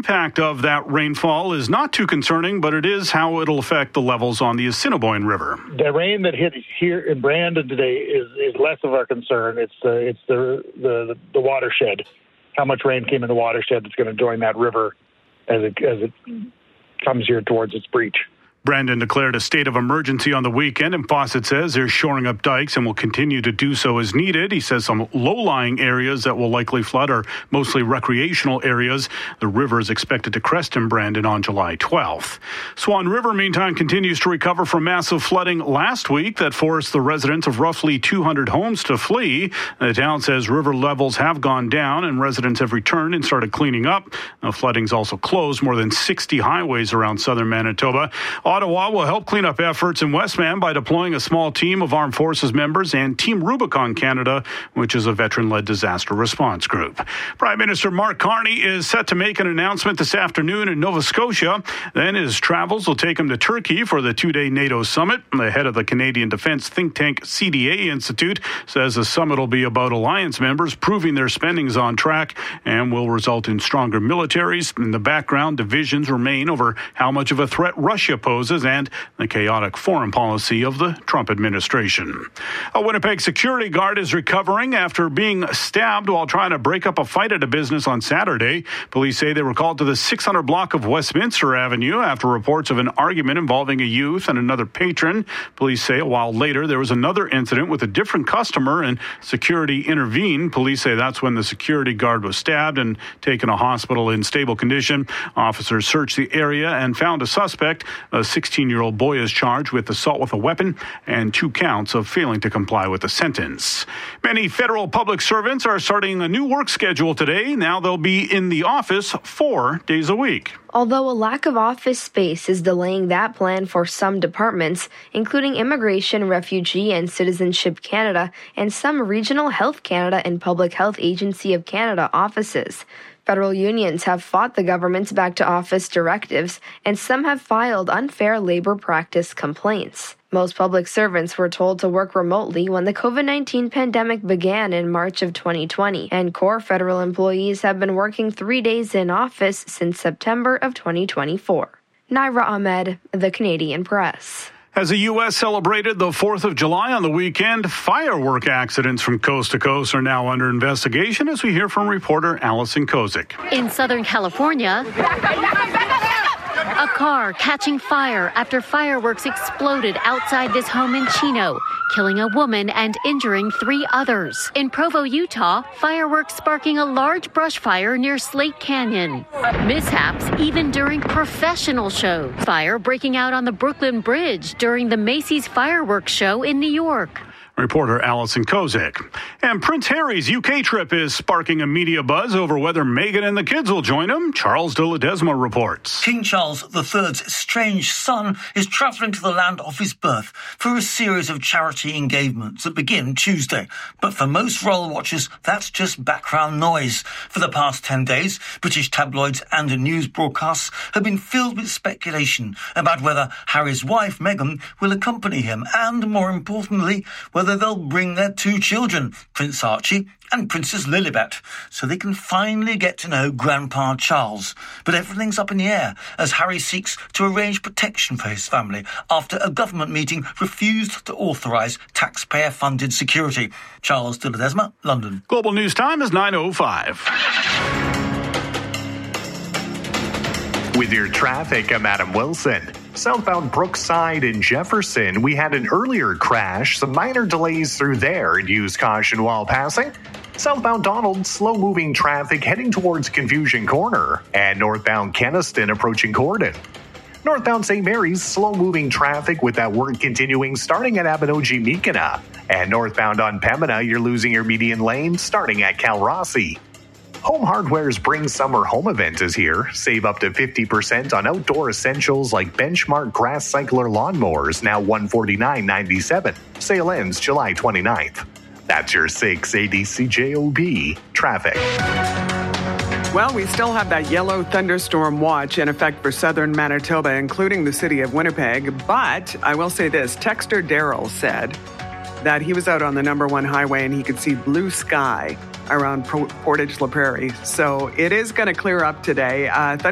impact of that rainfall is not too concerning, but it is how it'll affect the levels on the Assiniboine River. The rain that hit here in Brandon today is less of our concern. It's the watershed. How much rain came in the watershed that's going to join that river as it comes here towards its breach. Brandon declared a state of emergency on the weekend, and Fawcett says they're shoring up dikes and will continue to do so as needed. He says some low-lying areas that will likely flood are mostly recreational areas. The river is expected to crest in Brandon on July 12th. Swan River, meantime, continues to recover from massive flooding last week that forced the residents of roughly 200 homes to flee. The town says river levels have gone down and residents have returned and started cleaning up. The flooding's also closed more than 60 highways around southern Manitoba. Ottawa will help clean up efforts in Westman by deploying a small team of Armed Forces members and Team Rubicon Canada, which is a veteran-led disaster response group. Prime Minister Mark Carney is set to make an announcement this afternoon in Nova Scotia. Then his travels will take him to Turkey for the two-day NATO summit. The head of the Canadian defense think tank CDA Institute says the summit will be about alliance members proving their spending is on track and will result in stronger militaries. In the background, divisions remain over how much of a threat Russia poses and the chaotic foreign policy of the Trump administration. A Winnipeg security guard is recovering after being stabbed while trying to break up a fight at a business on Saturday. Police say they were called to the 600 block of Westminster Avenue after reports of an argument involving a youth and another patron. Police say a while later there was another incident with a different customer and security intervened. Police say that's when the security guard was stabbed and taken to hospital in stable condition. Officers searched the area and found a suspect. A 16-year-old boy is charged with assault with a weapon and 2 counts of failing to comply with the sentence. Many federal public servants are starting a new work schedule today. Now they'll be in the office 4 days a week. Although a lack of office space is delaying that plan for some departments, including Immigration, Refugee, and Citizenship Canada, and some Regional Health Canada and Public Health Agency of Canada offices. Federal unions have fought the government's back-to-office directives, and some have filed unfair labor practice complaints. Most public servants were told to work remotely when the COVID-19 pandemic began in March of 2020, and core federal employees have been working 3 days in office since September of 2024. Naira Ahmed, The Canadian Press. As the U.S. celebrated the 4th of July on the weekend, firework accidents from coast to coast are now under investigation, as we hear from reporter Allison Kozik. In Southern California, a car catching fire after fireworks exploded outside this home in Chino, killing a woman and injuring 3 others. In Provo, Utah, fireworks sparking a large brush fire near Slate Canyon. Mishaps even during professional shows. Fire breaking out on the Brooklyn Bridge during the Macy's fireworks show in New York. Reporter Allison Kozik. And Prince Harry's UK trip is sparking a media buzz over whether Meghan and the kids will join him. Charles de Ledesma reports. King Charles III's estranged son is travelling to the land of his birth for a series of charity engagements that begin Tuesday. But for most royal watchers, that's just background noise. For the past 10 days, British tabloids and news broadcasts have been filled with speculation about whether Harry's wife, Meghan, will accompany him and, more importantly, whether they'll bring their 2 children, Prince Archie and Princess Lilibet, so they can finally get to know Grandpa Charles. But everything's up in the air as Harry seeks to arrange protection for his family after a government meeting refused to authorise taxpayer-funded security. Charles de Ledesma, London. Global News Time is 9:05. With your traffic, I'm Adam Wilson. Southbound Brookside and Jefferson, we had an earlier crash. Some minor delays through there and use caution while passing. Southbound Donald, slow-moving traffic heading towards Confusion Corner. And northbound Kenaston approaching Corden. Northbound St. Mary's, slow-moving traffic with that work continuing starting at Abinogi-Mekina. And northbound on Pembina, you're losing your median lane starting at Calrossi. Home Hardware's Spring Summer Home Event is here. Save up to 50% on outdoor essentials like Benchmark Grass Cycler lawnmowers, now $149.97. Sale ends July 29th. That's your 680 CJOB traffic. Well, we still have that yellow thunderstorm watch in effect for southern Manitoba, including the city of Winnipeg. But I will say this, texter Daryl said that he was out on the number 1 highway and he could see blue sky around Portage La Prairie. So it is going to clear up today.